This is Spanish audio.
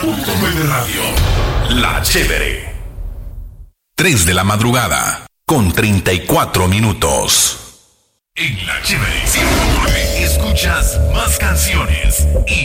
100.9 Radio. La Chévere. 3 de la madrugada, con 34 minutos. En La Chévere 109 escuchas más canciones y